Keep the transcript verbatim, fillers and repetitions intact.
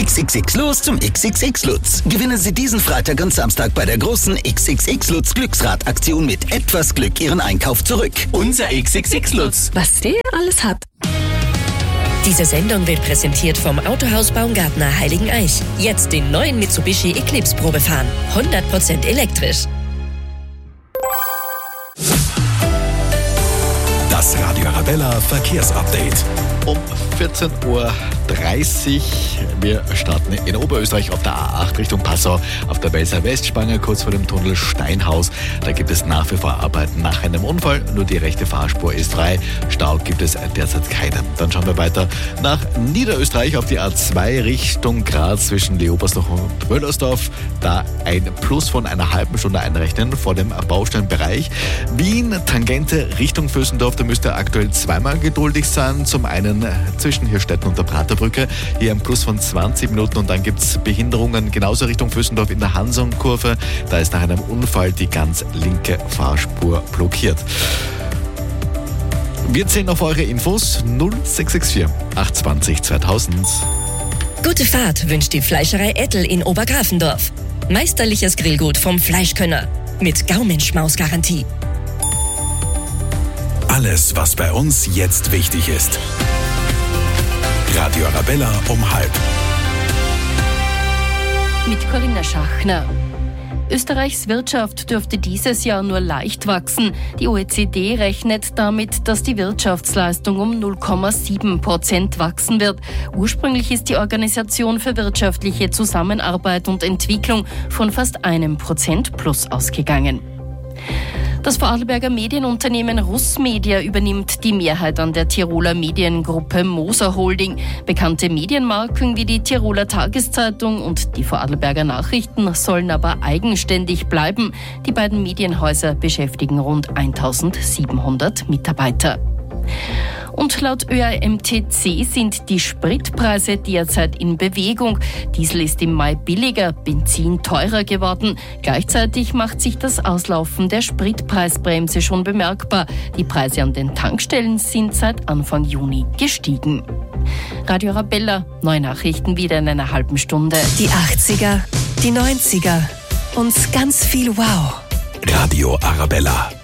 X X X los zum X X X Lutz. Gewinnen Sie diesen Freitag und Samstag bei der großen X X X Lutz Glücksradaktion mit etwas Glück Ihren Einkauf zurück. Unser X X X Lutz. Was der alles hat. Diese Sendung wird präsentiert vom Autohaus Baumgartner Heiligeneich. Jetzt den neuen Mitsubishi Eclipse Probe fahren. hundert Prozent elektrisch. Das Radio Arabella Verkehrsupdate. Um vierzehn Uhr dreißig. Wir starten in Oberösterreich auf der A acht Richtung Passau, auf der Welser Westspange, kurz vor dem Tunnel Steinhaus. Da gibt es nach wie vor Arbeiten nach einem Unfall. Nur die rechte Fahrspur ist frei. Stau gibt es derzeit keinen. Dann schauen wir weiter nach Niederösterreich auf die A zwei Richtung Graz zwischen Leobersdorf und Wöllersdorf. Da ein Plus von einer halben Stunde einrechnen vor dem Baustellenbereich. Wien, Tangente Richtung Vösendorf. Da müsst ihr aktuell zweimal geduldig sein. Zum einen zwischen Hirstetten und der Praterbrücke. Hier ein Plus von zwanzig Minuten und dann gibt es Behinderungen genauso Richtung Vösendorf in der Hansung-Kurve. Da ist nach einem Unfall die ganz linke Fahrspur blockiert. Wir zählen auf eure Infos null sechs sechs vier acht zwei null zweitausend. Gute Fahrt wünscht die Fleischerei Ettel in Obergrafendorf. Meisterliches Grillgut vom Fleischkönner mit Gaumenschmaus-Garantie. Alles, was bei uns jetzt wichtig ist. Radio Arabella um halb. Mit Corinna Schachner. Österreichs Wirtschaft dürfte dieses Jahr nur leicht wachsen. Die O E C D rechnet damit, dass die Wirtschaftsleistung um null Komma sieben Prozent wachsen wird. Ursprünglich ist die Organisation für wirtschaftliche Zusammenarbeit und Entwicklung von fast einem Prozent plus ausgegangen. Das Vorarlberger Medienunternehmen Russmedia übernimmt die Mehrheit an der Tiroler Mediengruppe Moser Holding. Bekannte Medienmarken wie die Tiroler Tageszeitung und die Vorarlberger Nachrichten sollen aber eigenständig bleiben. Die beiden Medienhäuser beschäftigen rund eintausendsiebenhundert Mitarbeiter. Und laut Ö A M T C sind die Spritpreise derzeit in Bewegung. Diesel ist im Mai billiger, Benzin teurer geworden. Gleichzeitig macht sich das Auslaufen der Spritpreisbremse schon bemerkbar. Die Preise an den Tankstellen sind seit Anfang Juni gestiegen. Radio Arabella, neue Nachrichten wieder in einer halben Stunde. Die achtziger, die neunziger und ganz viel Wow. Radio Arabella.